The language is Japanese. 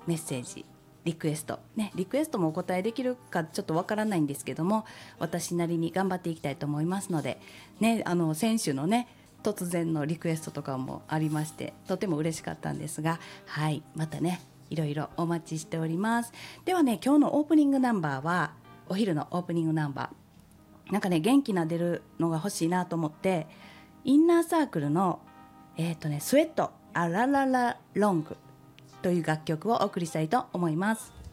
メッセージリクエストね、リクエストもお答えできるかちょっとわからないんですけども、私なりに頑張っていきたいと思いますので、ね、先週のね突然のリクエストとかもありましてとても嬉しかったんですが、はい、またねいろいろお待ちしております。ではね、今日のオープニングナンバーはお昼のオープニングナンバーなんかね元気な出るのが欲しいなと思って、インナーサークルのスウェットあらららロングという楽曲をお送りしたいと思います。